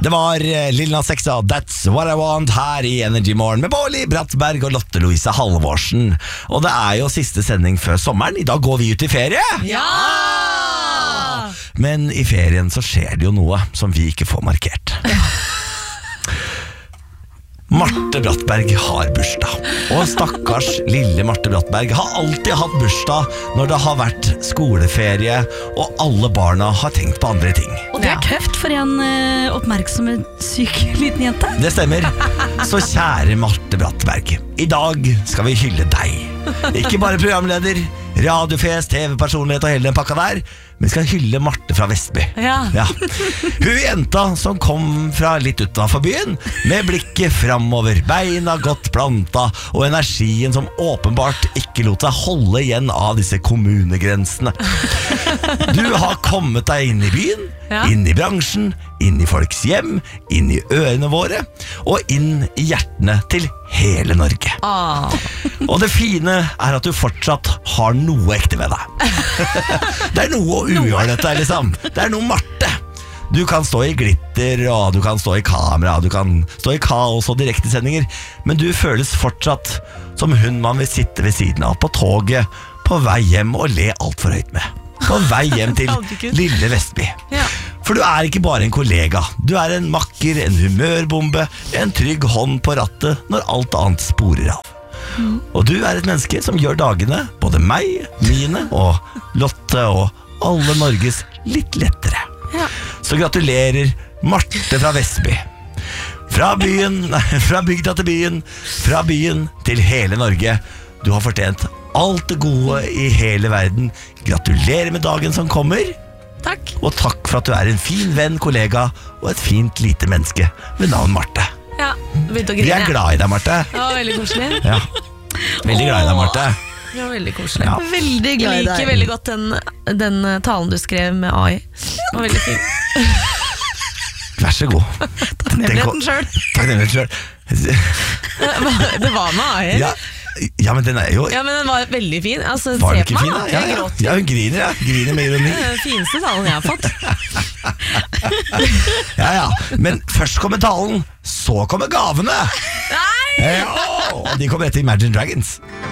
Det var Lil Nas X og That's What I Want her i Energy Morgen med Bårli Brattberg og Lotte Louise Halvorsen. Og det er jo siste sending før sommeren. I dag går vi ut i ferie. Ja! Men i ferien så skjer det jo noe som vi ikke får markert. Marte Brattberg har bursdag. Og stakkars lille Marte Brattberg har alltid hatt bursdag når det har vært skoleferie og alle barna har tenkt på andre ting. Og det er tøft for en oppmerksom syk liten jente. Det stemmer. Så kjære Marte Brattberg, i dag skal vi hylle deg. Ikke bare programleder, radiofest, TV-personlighet og hele den pakka der. Vi skal hylle Marte fra Vestby. Ja. Hun jenta som kom fra litt utenfor byen, med blikket framover, beina godt planta og energien som åpenbart ikke lot seg holde igjen av disse kommunegrensene. Du har kommet deg inn i byen, inn i bransjen, inn i folks hjem, inn i ørene våre og inn i hjertene til hele Norge. Og det fine er at du fortsatt har noe ekte ved deg. Det er noe ugjørende, liksom. Det er noe Marte. Du kan stå i glitter, og du kan stå i kamera, du kan stå i kaos og direktesendinger, men du føles fortsatt som hun man vil sitte ved siden av på toget, på vei hjem og le alt for høyt med. På vei hjem til lille Vestby. For du er ikke bare en kollega. Du er en makker, en humørbombe, en trygg hånd på rattet når alt annet sporer av. Og du er et menneske som gjør dagene, både meg, mine og Lotte og alle Norges, litt lettere. Så gratulerer Marte fra Vestby. Fra bygda til byen, fra byen til hele Norge. Du har fortjent alt det gode i hele verden. Gratulerer med dagen som kommer. Takk. Og takk for at du er en fin venn, kollega og et fint lite menneske ved navn Marte. Vi er glad i deg, Marte. Ja, veldig koselig. Ja. Veldig glad i deg, Marte. Ja, veldig koselig. Ja. Veldig glad i deg. Jeg liker veldig godt den talen du skrev med AI. Det var veldig fin. Vær så god. Takknemligheten selv. Takknemligheten selv. Det var med AI. Ja, men den er jo... Ja, men den var veldig fin. Altså, var den se ikke på fin, meg, da? Ja, hun griner, griner med ironi. Det er den fineste talen jeg har fått. Ja, men først kommer talen, så kommer gavene. Nei! Ja, og de kommer etter Imagine Dragons.